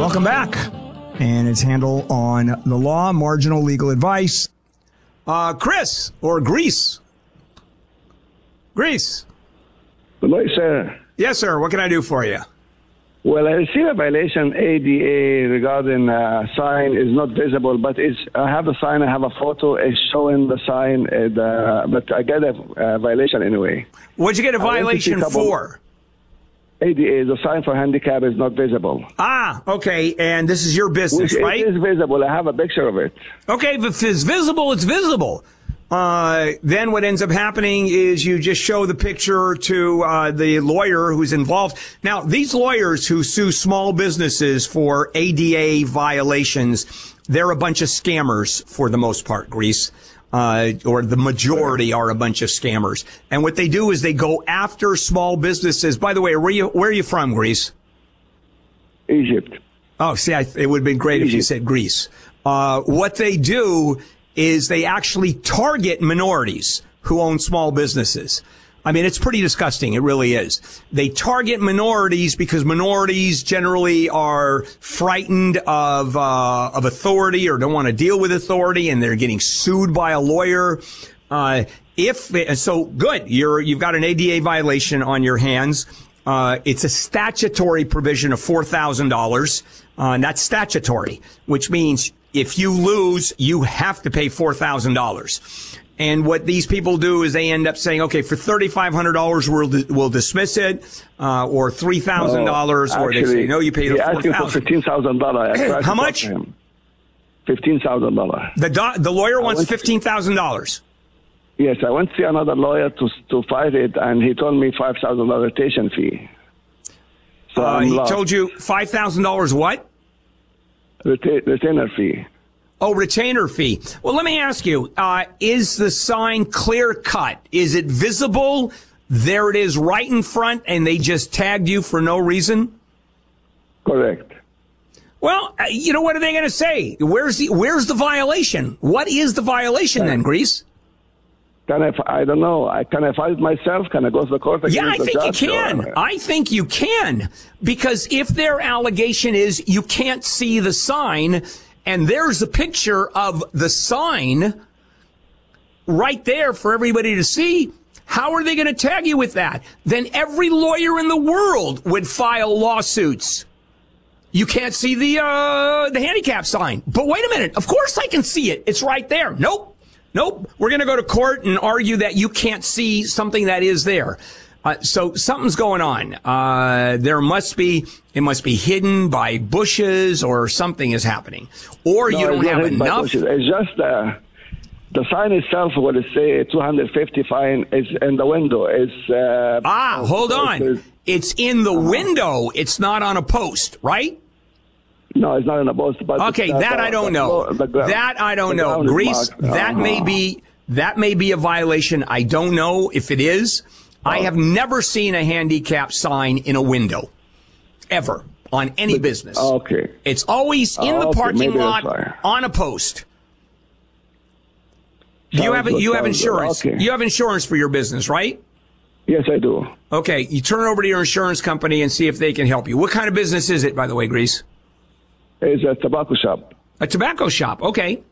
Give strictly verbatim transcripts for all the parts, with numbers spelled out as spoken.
Welcome back. And its handle on the law, marginal legal advice. Uh, Chris, or Greece. Greece. Good morning, sir. Yes, sir. What can I do for you? Well, I received a violation A D A regarding uh, sign is not visible, but it's, I have the sign, I have a photo, it's showing the sign, uh, the, but I get a uh, violation anyway. What'd you get a violation for? A D A, the sign for handicap is not visible. Ah, okay, and this is your business, Which right? It is visible, I have a picture of it. Okay, if it's visible, it's visible. Uh, then what ends up happening is you just show the picture to uh, the lawyer who's involved. Now, these lawyers who sue small businesses for A D A violations, they're a bunch of scammers for the most part, Greece. Uh, or the majority are a bunch of scammers. And what they do is they go after small businesses. By the way, where are you, where are you from, Greece? Egypt. Oh, see, I, it would have been great Egypt. If you said Greece. Uh, what they do is they actually target minorities who own small businesses. I mean, it's pretty disgusting. It really is. They target minorities because minorities generally are frightened of uh, of authority or don't want to deal with authority, and they're getting sued by a lawyer. Uh, if so, good. You're you've got an A D A violation on your hands. Uh, it's a statutory provision of four thousand dollars. Uh, and that's statutory, which means if you lose, you have to pay four thousand dollars. And what these people do is they end up saying, okay, for thirty-five hundred dollars, we'll, we'll dismiss it, uh, or three thousand dollars, oh, or they say, no, you paid four thousand dollars. fifteen thousand dollars. How much? fifteen thousand dollars. The, do- the lawyer wants fifteen thousand dollars. Yes, I went to see another lawyer to to fight it, and he told me five thousand dollars retention fee. So uh, he lost. told you five thousand dollars what? Reta- retainer fee. Oh, retainer fee. Well, let me ask you, uh, is the sign clear cut? Is it visible? There it is right in front, and they just tagged you for no reason? Correct. Well, uh, you know, what are they going to say? Where's the, where's the violation? What is the violation then, Greece? Can I, I don't know. I, can I fight it myself? Can I go to the court against Yeah, I the think you judge, can. or- I think you can. Because if their allegation is you can't see the sign, and there's a picture of the sign right there for everybody to see, how are they going to tag you with that? Then every lawyer in the world would file lawsuits. You can't see the uh, the handicap sign. But wait a minute. Of course I can see it. It's right there. Nope. Nope. We're going to go to court and argue that you can't see something that is there. Uh, so something's going on. Uh, there must be, it must be hidden by bushes or something is happening. Or No, you don't it's not have hidden by enough. bushes. It's just uh, the sign itself, what it say, two hundred fifty fine, is in the window. It's, uh, Ah, hold on. it's- It's in the window. It's not on a post, right? No, it's not in a post. But Okay, it's, uh, that the- I don't the know. floor- the ground- That I don't the know. ground is Greece, marked. that may Uh-huh. be, that may be a violation. I don't know if it is. I have never seen a handicap sign in a window, ever, on any business. Okay. It's always in the Okay, parking maybe that's lot why. on a post. You Sounds have good, you have sounds good. insurance. Okay. You have insurance for your business, right? Yes, I do. Okay, you turn it over to your insurance company and see if they can help you. What kind of business is it, by the way, Greece? It's a tobacco shop. A tobacco shop. Okay.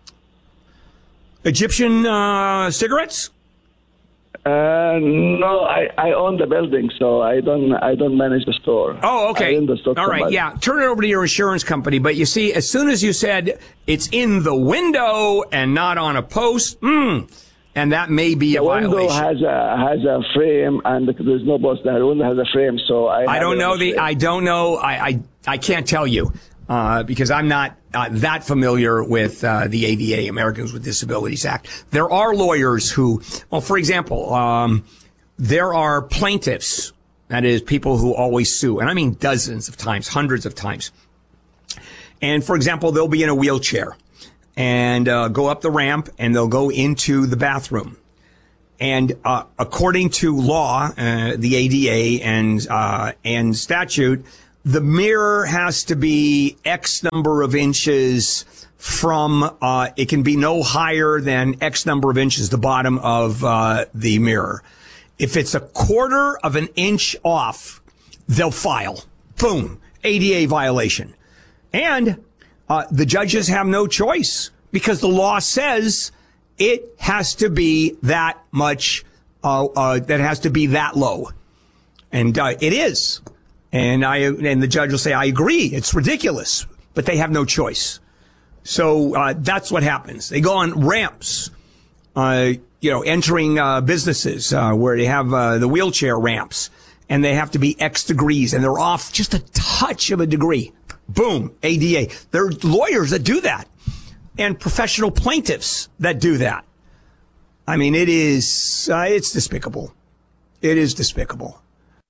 Egyptian uh, cigarettes? Uh, no, I, I own the building, so I don't I don't manage the store. Oh, okay. I own the store. All right, somebody. yeah. Turn it over to your insurance company. But you see, as soon as you said it's in the window and not on a post, mm, and that may be a The window violation. has a has a frame, and there's no post there. The window has a frame, so I. I have don't it know on the. frame. I don't know. I. I, I can't tell you uh, because I'm not uh, that familiar with uh, the A D A, Americans with Disabilities Act. There are lawyers who, well, for example, um, there are plaintiffs. That is, people who always sue, and I mean dozens of times, hundreds of times. And for example, they'll be in a wheelchair and uh, go up the ramp, and they'll go into the bathroom. And uh, according to law, uh, the A D A and uh, and statute, the mirror has to be X number of inches from. Uh, it can be no higher than X number of inches, the bottom of uh, the mirror. If it's a quarter of an inch off, they'll file. Boom, A D A violation. And uh, the judges have no choice because the law says it has to be that much, uh, uh, that has to be that low. And uh, it is. And I and the judge will say, I agree, it's ridiculous, but they have no choice. So uh, that's what happens. They go on ramps, uh, you know, entering uh, businesses uh, where they have uh, the wheelchair ramps, and they have to be X degrees, and they're off just a touch of a degree. Boom, A D A. There are lawyers that do that, and professional plaintiffs that do that. I mean, it is, uh, it's despicable. It is despicable.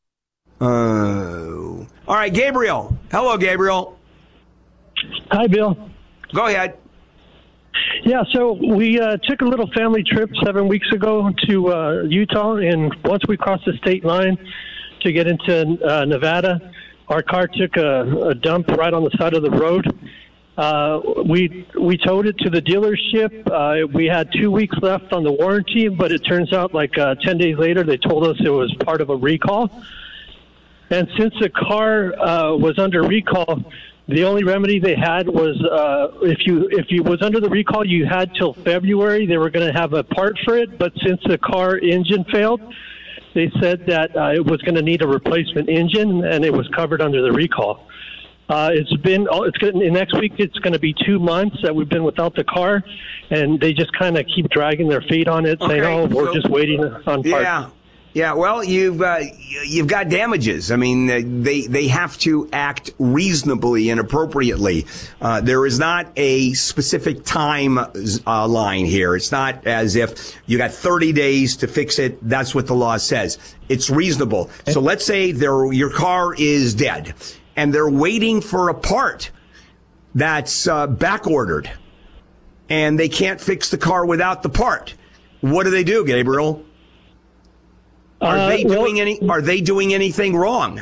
Uh, all right, Gabriel. Hello, Gabriel. Hi, Bill. Go ahead. Yeah, so we uh, took a little family trip seven weeks ago to uh, Utah, and once we crossed the state line to get into uh, Nevada, our car took a, a dump right on the side of the road. Uh, we we towed it to the dealership. Uh, we had two weeks left on the warranty, but it turns out like uh, ten days later they told us it was part of a recall. And since the car uh, was under recall, the only remedy they had was uh, if you if you was under the recall, you had till February. They were going to have a part for it, but since the car engine failed, they said that uh, it was going to need a replacement engine, and it was covered under the recall. Uh, it's been it's going next week. It's going to be two months that we've been without the car, and they just kind of keep dragging their feet on it, okay, saying, "Oh, we're so, just waiting on parts." Yeah. Yeah, well, you've uh, you've got damages. I mean, uh, they they have to act reasonably and appropriately. Uh, there is not a specific time uh, line here. It's not as if you got thirty days to fix it. That's what the law says. It's reasonable. So let's say there, your car is dead, and they're waiting for a part that's uh, back ordered, and they can't fix the car without the part. What do they do, Gabriel? Are Uh, they doing well, any? Are they doing anything wrong?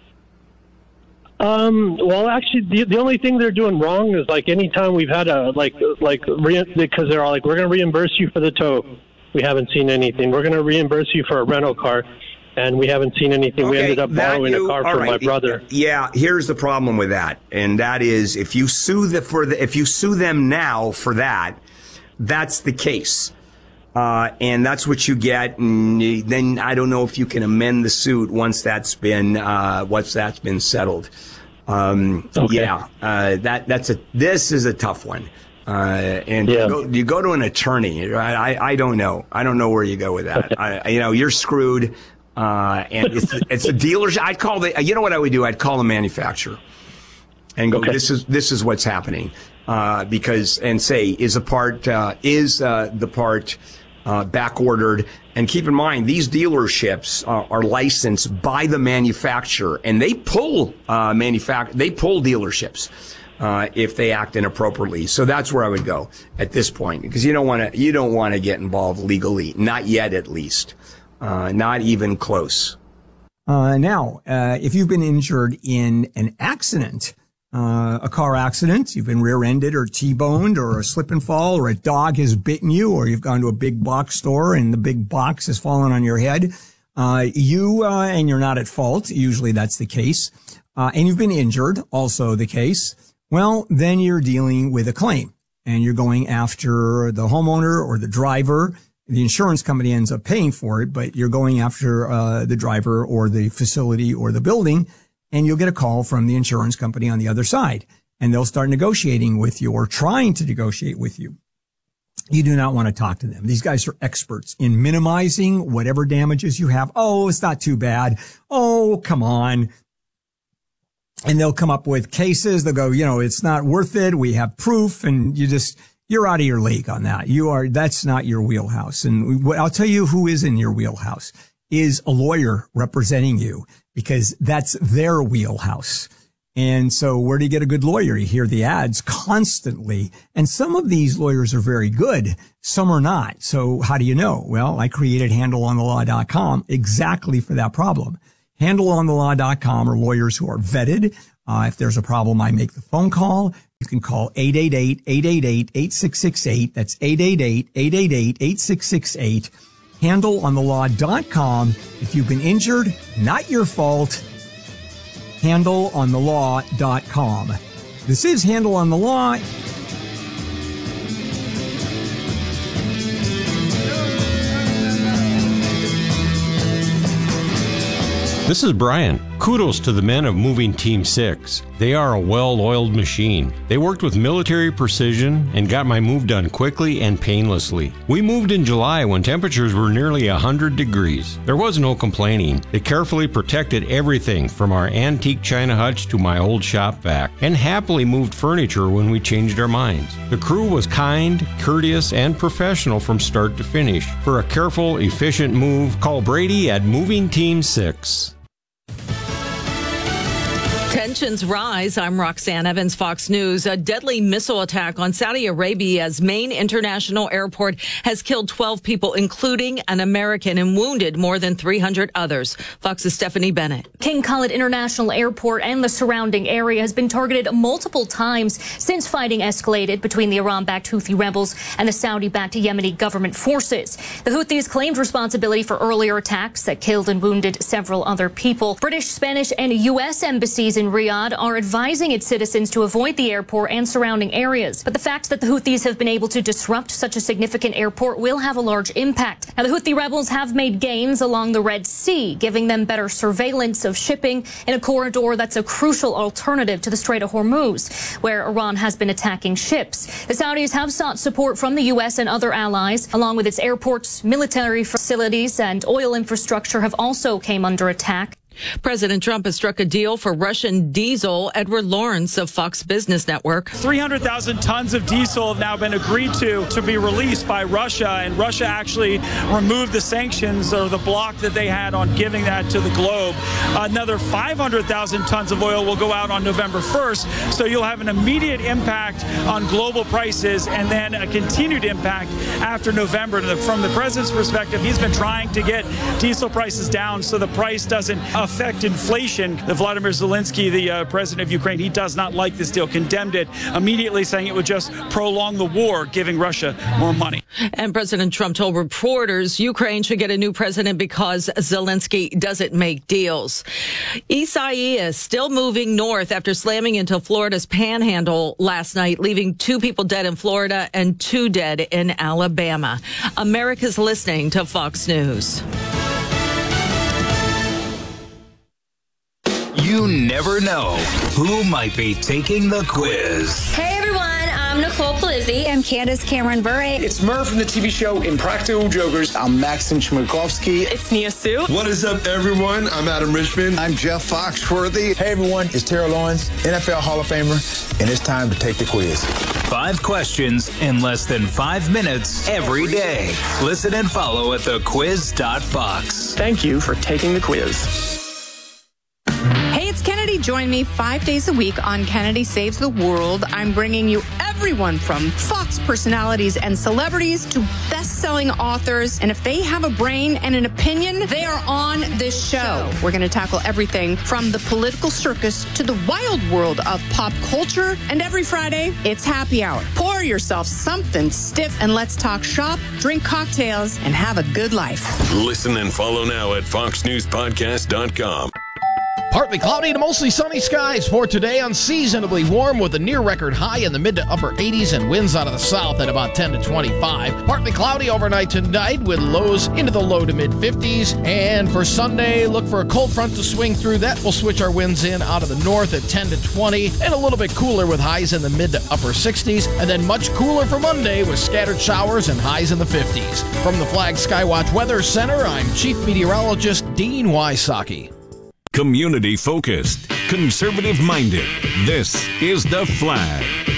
Um, well, actually, the, the only thing they're doing wrong is like anytime we've had a like like re- because they're all like, we're going to reimburse you for the tow. We haven't seen anything. We're going to reimburse you for a rental car, and we haven't seen anything. Okay, we ended up borrowing you, a car from right. my brother. Yeah, here's the problem with that, and that is if you sue the for the if you sue them now for that, that's the case. Uh, and that's what you get. And then I don't know if you can amend the suit once that's been, uh, once that's been settled. Um, okay. yeah, uh, that, that's a, this is a tough one. Uh, and yeah. you, go, you go to an attorney, right? I, I don't know. I don't know where you go with that. I, you know, you're screwed. Uh, and it's, it's a dealership. I'd call the, you know what I would do? I'd call the manufacturer and go, okay. this is, this is what's happening. Uh, because, and say, is a part, uh, is, uh, the part, Uh, back ordered. And keep in mind, these dealerships are, are licensed by the manufacturer, and they pull uh, manufac- they pull dealerships uh, if they act inappropriately. So that's where I would go at this point, because you don't want to you don't want to get involved legally, not yet at least, uh, not even close. Uh, now, uh, if you've been injured in an accident. Uh, a car accident, you've been rear-ended or T-boned or a slip and fall or a dog has bitten you or you've gone to a big box store and the big box has fallen on your head. Uh, you, uh, and you're not at fault. Usually that's the case. Uh, and you've been injured, also the case. Well, then you're dealing with a claim and you're going after the homeowner or the driver. The insurance company ends up paying for it, but you're going after, uh, the driver or the facility or the building. And you'll get a call from the insurance company on the other side, and they'll start negotiating with you or trying to negotiate with you. You do not want to talk to them. These guys are experts in minimizing whatever damages you have. Oh, it's not too bad. Oh, come on. And they'll come up with cases. They'll go, you know, it's not worth it. We have proof. And you just, you're out of your league on that. You are, that's not your wheelhouse. And I'll tell you who is in your wheelhouse is a lawyer representing you, because that's their wheelhouse. And so where do you get a good lawyer? You hear the ads constantly. And some of these lawyers are very good. Some are not. So how do you know? Well, I created handle on the law dot com exactly for that problem. handle on the law dot com are lawyers who are vetted. Uh, if there's a problem, I make the phone call. You can call eight eight eight, eight eight eight, eight six six eight. That's eight eight eight, eight eight eight, eight six six eight. handle on the law dot com. If you've been injured, not your fault. handle on the law dot com. This is Handel on the Law. This is Brian. Kudos to the men of Moving Team six. They are a well-oiled machine. They worked with military precision and got my move done quickly and painlessly. We moved in July when temperatures were nearly one hundred degrees. There was no complaining. They carefully protected everything from our antique china hutch to my old shop vac, and happily moved furniture when we changed our minds. The crew was kind, courteous, and professional from start to finish. For a careful, efficient move, call Brady at Moving Team six. Tensions rise. I'm Roxanne Evans, Fox News. A deadly missile attack on Saudi Arabia's main international airport has killed twelve people, including an American, and wounded more than three hundred others. Fox's Stephanie Bennett. King Khalid International Airport and the surrounding area has been targeted multiple times since fighting escalated between the Iran-backed Houthi rebels and the Saudi-backed Yemeni government forces. The Houthis claimed responsibility for earlier attacks that killed and wounded several other people. British, Spanish, and U S embassies in Riyadh are advising its citizens to avoid the airport and surrounding areas. But the fact that the Houthis have been able to disrupt such a significant airport will have a large impact. Now, the Houthi rebels have made gains along the Red Sea, giving them better surveillance of shipping in a corridor that's a crucial alternative to the Strait of Hormuz, where Iran has been attacking ships. The Saudis have sought support from the U S and other allies, along with its airports, military facilities, and oil infrastructure have also came under attack. President Trump has struck a deal for Russian diesel. Edward Lawrence of Fox Business Network. three hundred thousand tons of diesel have now been agreed to to be released by Russia, and Russia actually removed the sanctions or the block that they had on giving that to the globe. Another five hundred thousand tons of oil will go out on November first, so you'll have an immediate impact on global prices and then a continued impact after November. From the president's perspective, he's been trying to get diesel prices down so the price doesn't affect inflation. The Vladimir Zelensky, the uh, president of Ukraine, he does not like this deal, condemned it immediately, saying it would just prolong the war, giving Russia more money. And President Trump told reporters Ukraine should get a new president because Zelensky doesn't make deals. Isaias still moving north after slamming into Florida's Panhandle last night, leaving two people dead in Florida and two dead in Alabama. America's listening to Fox News. You never know who might be taking the quiz. Hey everyone, I'm Nicole Palizzi. I'm Candace Cameron Bure. It's Murph from the T V show Impractical Jokers. I'm Maxim Chmerkovsky. It's Nia Sue. What is up, everyone? I'm Adam Richmond. I'm Jeff Foxworthy. Hey everyone, it's Terrell Owens, N F L Hall of Famer, and it's time to take the quiz. Five questions in less than five minutes every day. Listen and follow at the quiz dot fox. Thank you for taking the quiz. Hey, it's Kennedy. Join me five days a week on Kennedy Saves the World. I'm bringing you everyone from Fox personalities and celebrities to best-selling authors. And if they have a brain and an opinion, they are on this show. We're going to tackle everything from the political circus to the wild world of pop culture. And every Friday, it's happy hour. Pour yourself something stiff and let's talk shop, drink cocktails, and have a good life. Listen and follow now at fox news podcast dot com. Partly cloudy to mostly sunny skies for today. Unseasonably warm with a near record high in the mid to upper eighties and winds out of the south at about ten to twenty-five. Partly cloudy overnight tonight with lows into the low to mid fifties. And for Sunday, look for a cold front to swing through. That will switch our winds in out of the north at ten to twenty and a little bit cooler with highs in the mid to upper sixties. And then much cooler for Monday with scattered showers and highs in the fifties. From the Flag Skywatch Weather Center, I'm Chief Meteorologist Dean Wysocki. Community focused, conservative minded. This is The Flag.